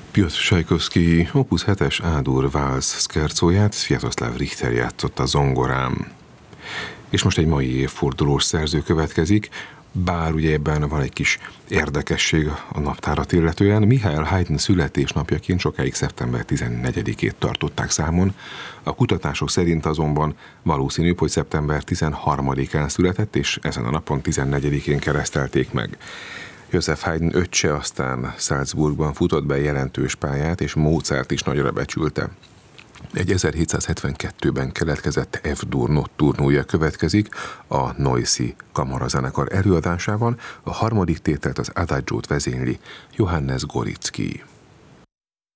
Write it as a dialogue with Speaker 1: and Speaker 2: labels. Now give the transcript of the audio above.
Speaker 1: Piotr Csajkovszky Opus 7-es A-dur válsz szkercóját Sviatoszláv Richter játszott a zongorán. És most egy mai évfordulós szerző következik, bár ugye ebben van egy kis érdekesség a naptárat illetően. Michael Haydn születésnapjaként sokáig szeptember 14-ét tartották számon. A kutatások szerint azonban valószínűbb, hogy szeptember 13-án született, és ezen a napon 14-én keresztelték meg. Joseph Haydn öccse aztán Salzburgban futott be jelentős pályát, és Mozart is nagyra becsülte. Egy 1772-ben keletkezett F-dur notturnója következik a Neussi kamarazenekar előadásában, a harmadik tételt, az Adagiót vezényli Johannes Golicki.